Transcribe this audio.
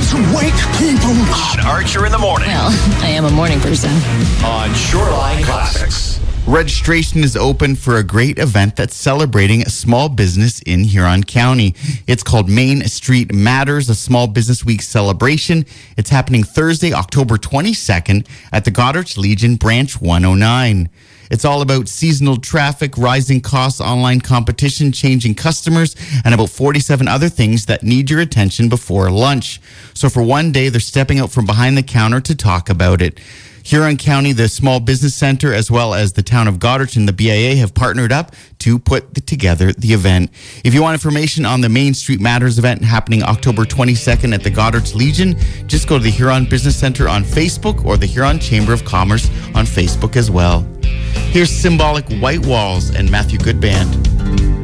to wake people On Archer in the Morning Well, I am a morning person. on Shoreline Classics. Registration is open for a great event that's celebrating small business in Huron County. It's called Main Street Matters, a small business week celebration. It's happening Thursday, October 22nd at the Goderich Legion, Branch 109. It's all about seasonal traffic, rising costs, online competition, changing customers, and about 47 other things that need your attention before lunch. So for one day, they're stepping out from behind the counter to talk about it. Huron County, the Small Business Center, as well as the town of Goderich and the BIA have partnered up to put together the event. If you want information on the Main Street Matters event happening October 22nd at the Goderich Legion, just go to the Huron Business Center on Facebook or the Huron Chamber of Commerce on Facebook as well. Here's Symbolic White Walls and Matthew Good Band.